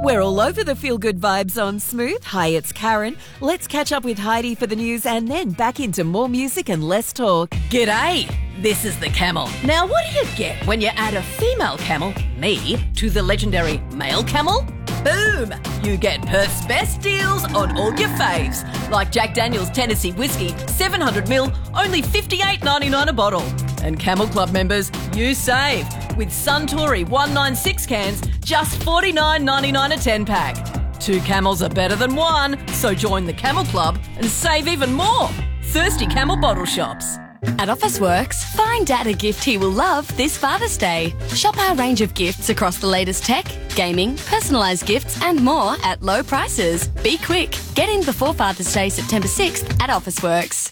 We're all over the feel-good vibes on Smooth. Hi, it's Karen. Let's catch up with Heidi for the news and then back into more music and less talk. G'day, this is the Camel. Now, what do you get when you add a female camel, me, to the legendary male camel? Boom! You get Perth's best deals on all your faves. Like Jack Daniel's Tennessee Whiskey, 700ml, only $58.99 a bottle. And Camel Club members, you save with Suntory 196 cans, just $49.99 a 10-pack. 2 camels are better than one, so join the Camel Club and save even more. Thirsty Camel bottle shops. At Officeworks, find Dad a gift he will love this Father's Day. Shop our range of gifts across the latest tech, gaming, personalised gifts and more at low prices. Be quick. Get in before Father's Day, September 6th at Officeworks.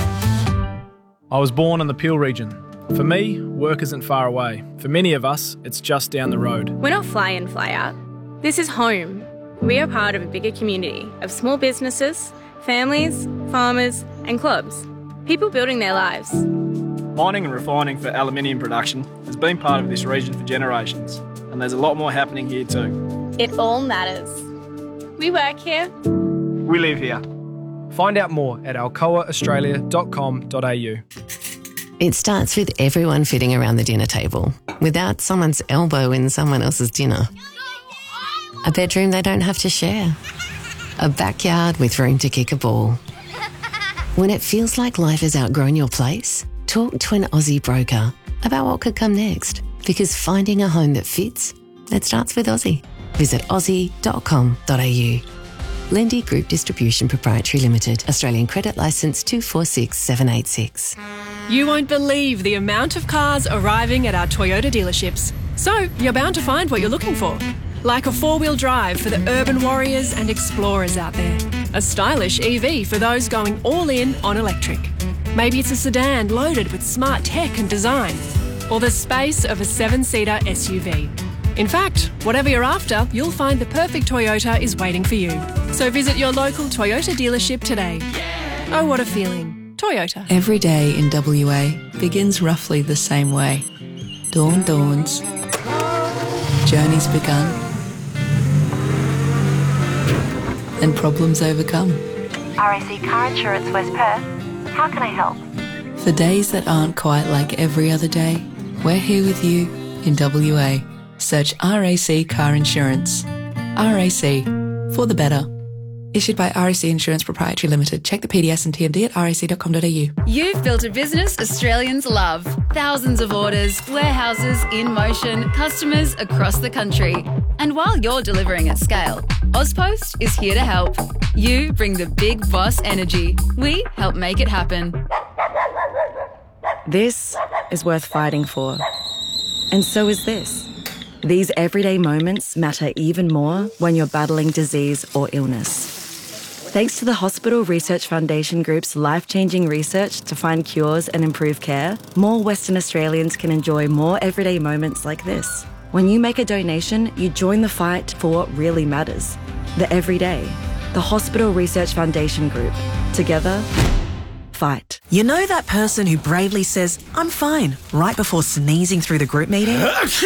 I was born in the Peel region. For me, work isn't far away. For many of us, it's just down the road. We're not fly in, fly out. This is home. We are part of a bigger community of small businesses, families, farmers and clubs. People building their lives. Mining and refining for aluminium production has been part of this region for generations, and there's a lot more happening here too. It all matters. We work here. We live here. Find out more at alcoaaustralia.com.au. It starts with everyone fitting around the dinner table without someone's elbow in someone else's dinner. A bedroom they don't have to share. A backyard with room to kick a ball. When it feels like life has outgrown your place, talk to an Aussie broker about what could come next. Because finding a home that fits, it starts with Aussie. Visit aussie.com.au. Lendi Group Distribution Proprietary Limited. Australian Credit Licence 246786. You won't believe the amount of cars arriving at our Toyota dealerships. So you're bound to find what you're looking for. Like a 4-wheel drive for the urban warriors and explorers out there. A stylish EV for those going all in on electric. Maybe it's a sedan loaded with smart tech and design. Or the space of a 7-seater SUV. In fact, whatever you're after, you'll find the perfect Toyota is waiting for you. So visit your local Toyota dealership today. Oh, what a feeling. Toyota. Every day in WA begins roughly the same way. Dawn dawns. Journey's begun. And problems overcome. RAC Car Insurance West Perth. How can I help? For days that aren't quite like every other day, we're here with you in WA. Search RAC Car Insurance. RAC, for the better. Issued by RAC Insurance Proprietary Limited. Check the PDS and TMD at rac.com.au. You've built a business Australians love. Thousands of orders, warehouses in motion, customers across the country. And while you're delivering at scale, Ozpost is here to help. You bring the big boss energy. We help make it happen. This is worth fighting for. And so is this. These everyday moments matter even more when you're battling disease or illness. Thanks to the Hospital Research Foundation Group's life-changing research to find cures and improve care, more Western Australians can enjoy more everyday moments like this. When you make a donation, you join the fight for what really matters. The everyday. The Hospital Research Foundation Group. Together, fight. You know that person who bravely says, "I'm fine," right before sneezing through the group meeting?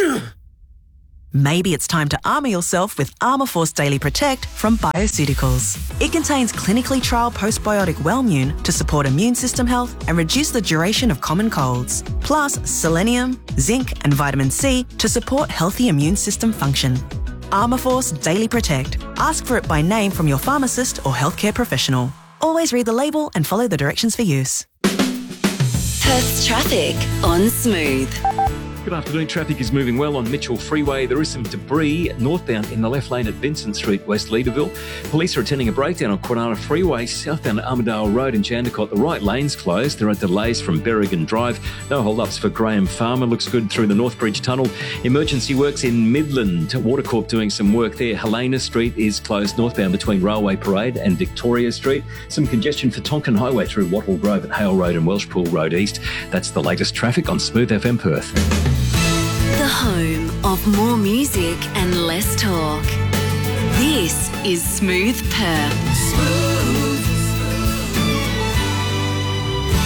Maybe it's time to armour yourself with Armourforce Daily Protect from Bioceuticals. It contains clinically trialled postbiotic Wellmune to support immune system health and reduce the duration of common colds. Plus selenium, zinc and vitamin C to support healthy immune system function. Armourforce Daily Protect. Ask for it by name from your pharmacist or healthcare professional. Always read the label and follow the directions for use. Perth's traffic on Smooth. Good afternoon. Traffic is moving well on Mitchell Freeway. There is some debris northbound in the left lane at Vincent Street, West Leederville. Police are attending a breakdown on Quinana Freeway, southbound Armidale Road in Jandakot. The right lane's closed. There are delays from Berrigan Drive. No hold-ups for Graham Farmer. Looks good through the Northbridge Tunnel. Emergency works in Midland. Watercorp doing some work there. Helena Street is closed northbound between Railway Parade and Victoria Street. Some congestion for Tonkin Highway through Wattle Grove at Hale Road and Welshpool Road East. That's the latest traffic on Smooth FM Perth. The home of more music and less talk. This is Smooth Perth. Smooth.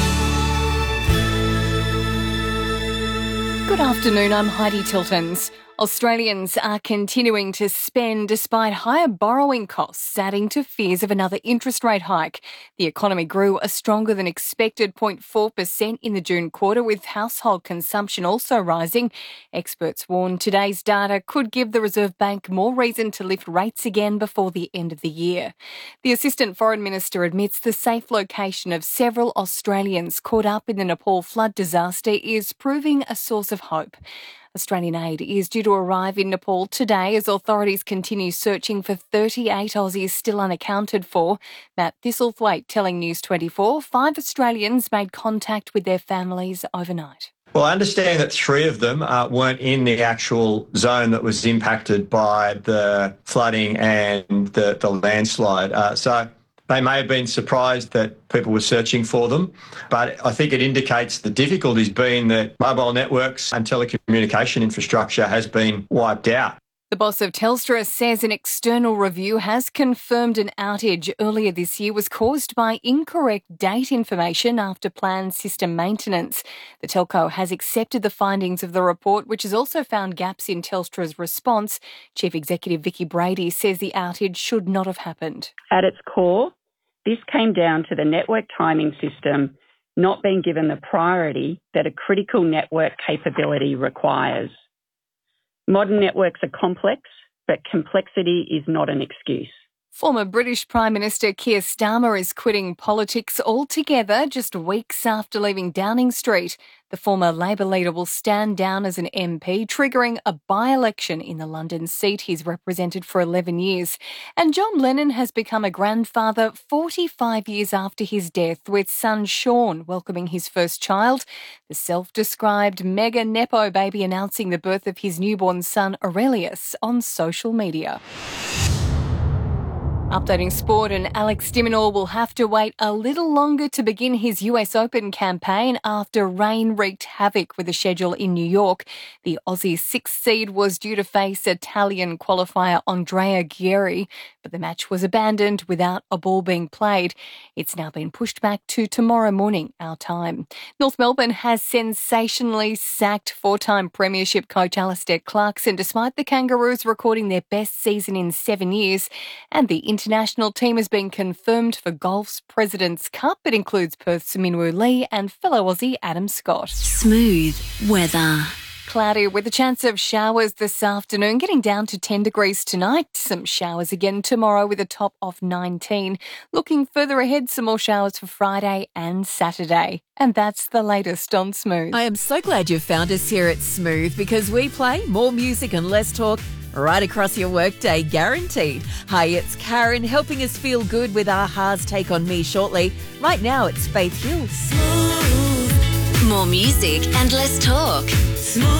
Good afternoon, I'm Heidi Tiltons. Australians are continuing to spend despite higher borrowing costs, adding to fears of another interest rate hike. The economy grew a stronger than expected 0.4% in the June quarter, with household consumption also rising. Experts warn today's data could give the Reserve Bank more reason to lift rates again before the end of the year. The Assistant Foreign Minister admits the safe location of several Australians caught up in the Nepal flood disaster is proving a source of hope. Australian aid is due to arrive in Nepal today as authorities continue searching for 38 Aussies still unaccounted for. Matt Thistlethwaite telling News 24 5 Australians made contact with their families overnight. Well, I understand that 3 of them weren't in the actual zone that was impacted by the flooding and the landslide. So they may have been surprised that people were searching for them, but I think it indicates the difficulties being that mobile networks and telecommunication infrastructure has been wiped out. The boss of Telstra says an external review has confirmed an outage earlier this year was caused by incorrect date information after planned system maintenance. The telco has accepted the findings of the report, which has also found gaps in Telstra's response. Chief Executive Vicky Brady says the outage should not have happened. At its core, this came down to the network timing system not being given the priority that a critical network capability requires. Modern networks are complex, but complexity is not an excuse. Former British Prime Minister Keir Starmer is quitting politics altogether just weeks after leaving Downing Street. The former Labor leader will stand down as an MP, triggering a by-election in the London seat he's represented for 11 years. And John Lennon has become a grandfather 45 years after his death, with son Sean welcoming his first child. The self-described mega nepo baby announcing the birth of his newborn son Aurelius on social media. Updating sport, and Alex de Minaur will have to wait a little longer to begin his US Open campaign after rain wreaked havoc with the schedule in New York. The Aussie 6th seed was due to face Italian qualifier Andrea Ghieri, but the match was abandoned without a ball being played. It's now been pushed back to tomorrow morning, our time. North Melbourne has sensationally sacked 4-time premiership coach Alistair Clarkson, despite the Kangaroos recording their best season in 7 years, and the international team has been confirmed for golf's President's Cup. It includes Perth's Minwoo Lee and fellow Aussie Adam Scott. Smooth weather. Cloudy with a chance of showers this afternoon, getting down to 10 degrees tonight. Some showers again tomorrow with a top of 19. Looking further ahead, some more showers for Friday and Saturday. And that's the latest on Smooth. I am so glad you've found us here at Smooth, because we play more music and less talk right across your workday, guaranteed. Hi, it's Karen, helping us feel good with Aha's Take On Me shortly. Right now, it's Faith Hill. More music and less talk. Smooth.